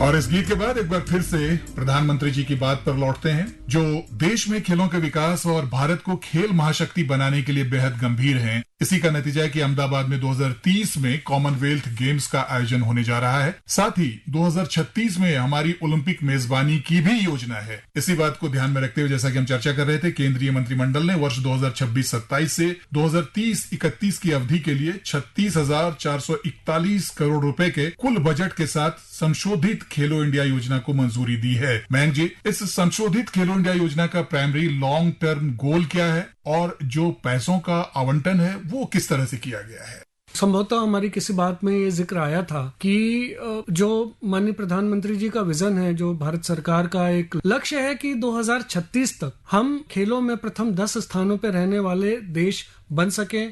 और इस गीत के बाद एक बार फिर से प्रधानमंत्री जी की बात पर लौटते हैं, जो देश में खेलों के विकास और भारत को खेल महाशक्ति बनाने के लिए बेहद गंभीर हैं। इसी का नतीजा है कि अहमदाबाद में 2030 में कॉमनवेल्थ गेम्स का आयोजन होने जा रहा है। साथ ही 2036 में हमारी ओलंपिक मेजबानी की भी योजना है। इसी बात को ध्यान में रखते हुए जैसा कि हम चर्चा कर रहे थे, केंद्रीय मंत्रिमंडल ने वर्ष 2026-27 से 2030-31 की अवधि के लिए 36,441 करोड़ रुपए के कुल बजट के साथ संशोधित खेलो इंडिया योजना को मंजूरी दी है। मयंक जी, इस संशोधित खेलो इंडिया योजना का प्राइमरी लॉन्ग टर्म गोल क्या है और जो पैसों का आवंटन है वो किस तरह से किया गया है? संभवतः हमारी किसी बात में ये जिक्र आया था कि जो माननीय प्रधानमंत्री जी का विजन है, जो भारत सरकार का एक लक्ष्य है कि 2036 तक हम खेलों में प्रथम 10 स्थानों पर रहने वाले देश बन सके,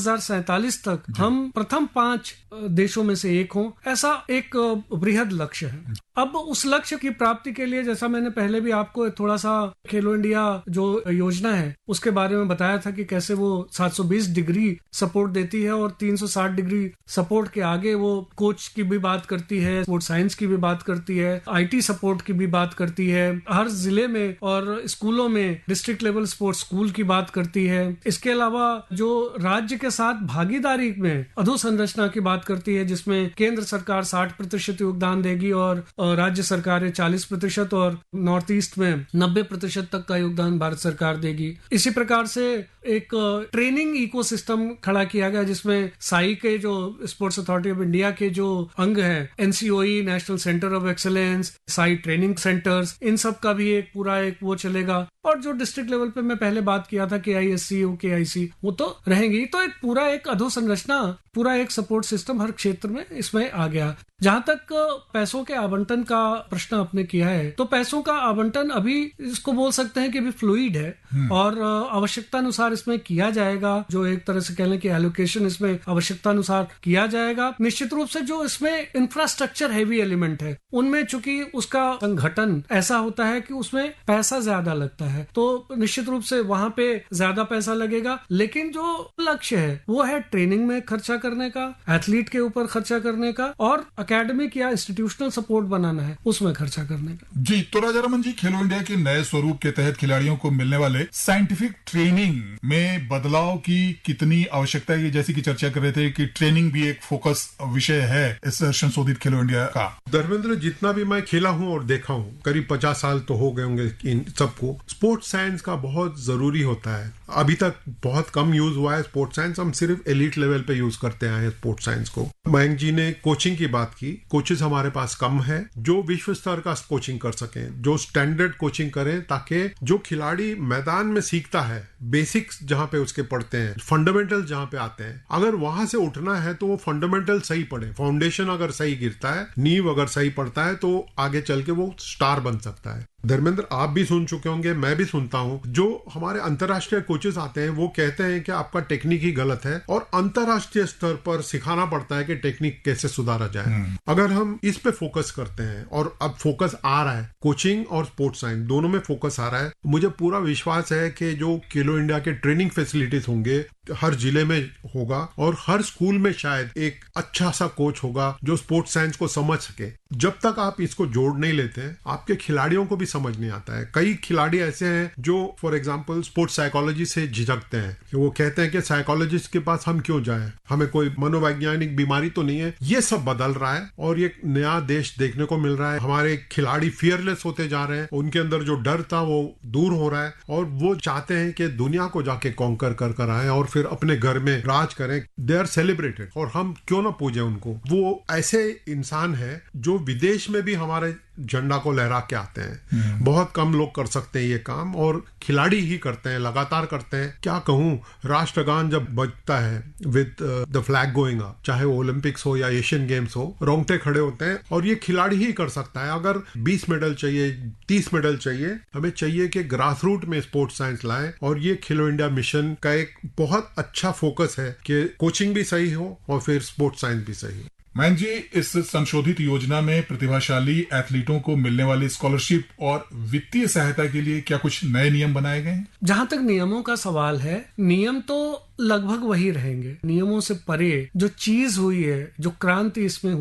2047 तक हम प्रथम 5 देशों में से एक हों, ऐसा एक बृहद लक्ष्य है। अब उस लक्ष्य की प्राप्ति के लिए, जैसा मैंने पहले भी आपको थोड़ा सा खेलो इंडिया जो योजना है उसके बारे में बताया था कि कैसे वो 720 डिग्री सपोर्ट देती है और 360 डिग्री सपोर्ट के आगे वो कोच की भी बात करती है, स्पोर्ट्स साइंस की भी बात करती है, IT सपोर्ट की भी बात करती है, हर जिले में और स्कूलों में डिस्ट्रिक्ट लेवल स्पोर्ट्स स्कूल की बात करती है। इसके अलावा जो राज्य के साथ भागीदारी में अधोसंरचना की बात करती है, जिसमें केंद्र सरकार 60% योगदान देगी और राज्य सरकारें 40% और नॉर्थ ईस्ट में 90% तक का योगदान भारत सरकार देगी। इसी प्रकार से एक ट्रेनिंग इकोसिस्टम खड़ा किया गया, जिसमें साई के जो स्पोर्ट्स अथॉरिटी ऑफ इंडिया के जो अंग है, NCOE national centre of excellence, Sai training centres, इन सब का भी एक पूरा एक वो चलेगा। और जो डिस्ट्रिक्ट लेवल पे मैं पहले बात किया था KISC, OKIC, वो तो रहेंगी। तो एक पूरा एक अधोसंरचना, पूरा एक सपोर्ट सिस्टम हर क्षेत्र में इसमें आ गया। जहां तक पैसों के आवंटन का प्रश्न आपने किया है, तो पैसों का आवंटन अभी इसको बोल सकते हैं कि अभी फ्लूइड है और आवश्यकता अनुसार इसमें किया जाएगा। जो एक तरह से कह लें कि एलोकेशन इसमें आवश्यकता अनुसार किया जाएगा। निश्चित रूप से जो इसमें इंफ्रास्ट्रक्चर हैवी एलिमेंट है, उनमें चूंकि उसका संगठन ऐसा होता है कि उसमें पैसा ज्यादा लगता है, तो निश्चित रूप से वहां पे ज्यादा पैसा लगेगा। लेकिन जो लक्ष्य है वो है ट्रेनिंग में खर्चा करने का, एथलीट के ऊपर खर्चा करने का और एकेडमिक या इंस्टीट्यूशनल सपोर्ट बनाना है, उसमें खर्चा करने का। जी, तो राजा रमन जी, खेलो इंडिया के नए स्वरूप के तहत खिलाड़ियों को मिलने वाले साइंटिफिक ट्रेनिंग में बदलाव की कितनी आवश्यकता है? जैसे कि चर्चा कर रहे थे कि ट्रेनिंग भी एक फोकस विषय है इस संशोधित खेलो इंडिया का। धर्मेंद्र, जितना भी मैं खेला हूं और देखा हूं, करीब 50 साल तो हो गए होंगे इन सबको, स्पोर्ट्स साइंस का बहुत जरूरी होता है। अभी तक बहुत कम यूज हुआ है स्पोर्ट्स साइंस, हम सिर्फ एलीट लेवल पे यूज करते आए हैं स्पोर्ट्स साइंस को। मयंक जी ने कोचिंग की बात की, कोचेस हमारे पास कम है जो विश्व स्तर का कोचिंग कर सकें, जो स्टैंडर्ड कोचिंग करें, ताकि जो खिलाड़ी मैदान में सीखता है, बेसिक्स जहां पे उसके पढ़ते हैं, फंडामेंटल जहां पे आते हैं, अगर वहां से उठना है तो वो फंडामेंटल सही पढ़े। फाउंडेशन अगर सही गिरता है, नींव अगर सही पड़ता है, तो आगे चल के वो स्टार बन सकता है। धर्मेंद्र, आप भी सुन चुके होंगे, मैं भी सुनता हूं, जो हमारे अंतर्राष्ट्रीय कोचेस आते हैं वो कहते हैं कि आपका टेक्निक ही गलत है और अंतर्राष्ट्रीय स्तर पर सिखाना पड़ता है कि टेक्निक कैसे सुधारा जाए। अगर हम इस पे फोकस करते हैं, और अब फोकस आ रहा है, कोचिंग और स्पोर्ट्स साइंस दोनों में फोकस आ रहा है, मुझे पूरा विश्वास है कि जो खेलो इंडिया के ट्रेनिंग फैसिलिटीज होंगे हर जिले में होगा और हर स्कूल में शायद एक अच्छा सा कोच होगा जो स्पोर्ट्स साइंस को समझ सके। जब तक आप इसको जोड़ नहीं लेते, आपके खिलाड़ियों को भी समझ नहीं आता है। कई खिलाड़ी ऐसे हैं जो फॉर एग्जांपल स्पोर्ट्स साइकोलॉजी से झिझकते हैं, कि वो कहते हैं कि साइकोलॉजिस्ट के पास हम क्यों जाएं, हमें कोई मनोवैज्ञानिक बीमारी तो नहीं है। ये सब बदल रहा है और ये नया देश देखने को मिल रहा है। हमारे खिलाड़ी फियरलेस होते जा रहे हैं, उनके अंदर जो डर था वो दूर हो रहा है और वो चाहते हैं कि दुनिया को जाके कॉन्कर कर आए और फिर अपने घर में राज करें। दे आर सेलिब्रेटेड और हम क्यों ना पूजे उनको। वो ऐसे इंसान है जो विदेश में भी हमारे झंडा को लहरा के आते हैं। बहुत कम लोग कर सकते हैं ये काम और खिलाड़ी ही करते हैं, लगातार करते हैं। क्या कहूं, राष्ट्रगान जब बजता है with the flag going up, चाहे वो ओलंपिक्स हो या एशियन गेम्स हो, रोंगटे खड़े होते हैं और ये खिलाड़ी ही कर सकता है। अगर 20 मेडल चाहिए, 30 मेडल चाहिए, हमें चाहिए कि ग्रास रूट में स्पोर्ट्स साइंस लाएं और ये खेलो इंडिया मिशन का एक बहुत अच्छा फोकस है कि कोचिंग भी सही हो और फिर स्पोर्ट्स साइंस भी सही हो। मयंक जी, इस संशोधित योजना में प्रतिभाशाली एथलीटों को मिलने वाली स्कॉलरशिप और वित्तीय सहायता के लिए क्या कुछ नए नियम बनाए गए हैं? जहां तक नियमों का सवाल है, नियम तो लगभग वही रहेंगे। नियमों से परे जो चीज हुई है, जो क्रांति इसमें